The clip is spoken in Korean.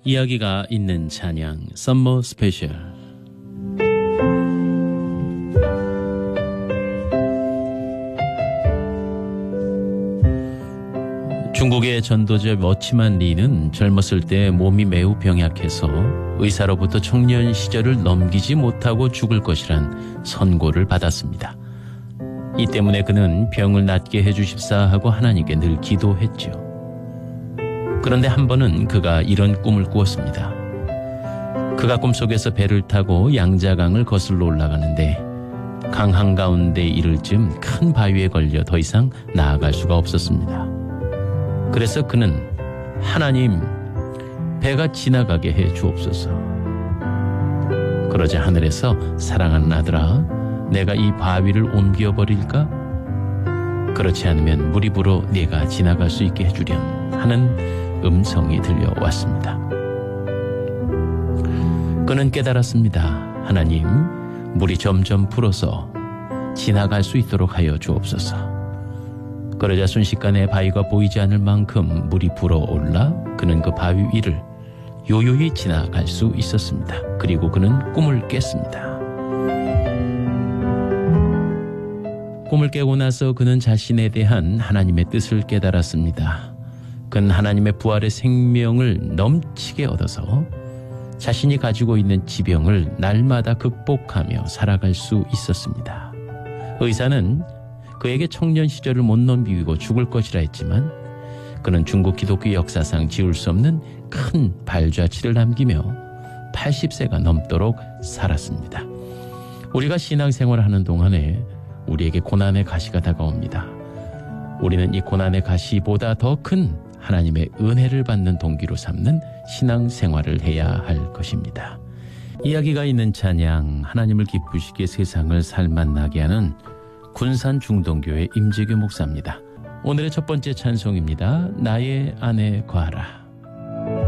이야기가 있는 찬양 썸머 스페셜. 중국의 전도자 머치만 리는 젊었을 때 몸이 매우 병약해서 의사로부터 청년 시절을 넘기지 못하고 죽을 것이란 선고를 받았습니다. 이 때문에 그는 병을 낫게 해주십사 하고 하나님께 늘 기도했죠. 그런데 한 번은 그가 이런 꿈을 꾸었습니다. 그가 꿈속에서 배를 타고 양자강을 거슬러 올라가는데 강 한가운데 이를 즈음 큰 바위에 걸려 더 이상 나아갈 수가 없었습니다. 그래서 그는 하나님, 배가 지나가게 해 주옵소서. 그러자 하늘에서 사랑하는 아들아, 내가 이 바위를 옮겨버릴까? 그렇지 않으면 물이 불어 네가 지나갈 수 있게 해주렴 하는 음성이 들려왔습니다. 그는 깨달았습니다. 하나님, 물이 점점 불어서 지나갈 수 있도록 하여 주옵소서. 그러자 순식간에 바위가 보이지 않을 만큼 물이 불어올라 그는 그 바위 위를 요요히 지나갈 수 있었습니다. 그리고 그는 꿈을 깼습니다. 꿈을 깨고 나서 그는 자신에 대한 하나님의 뜻을 깨달았습니다. 그는 하나님의 부활의 생명을 넘치게 얻어서 자신이 가지고 있는 지병을 날마다 극복하며 살아갈 수 있었습니다. 의사는 그에게 청년 시절을 못 넘기고 죽을 것이라 했지만 그는 중국 기독교 역사상 지울 수 없는 큰 발자취를 남기며 80세가 넘도록 살았습니다. 우리가 신앙생활을 하는 동안에 우리에게 고난의 가시가 다가옵니다. 우리는 이 고난의 가시보다 더 큰 하나님의 은혜를 받는 동기로 삼는 신앙생활을 해야 할 것입니다. 이야기가 있는 찬양, 하나님을 기쁘시게 세상을 살맛나게 하는 군산 중동교회 임재규 목사입니다. 오늘의 첫 번째 찬송입니다. 나의 아내 과라.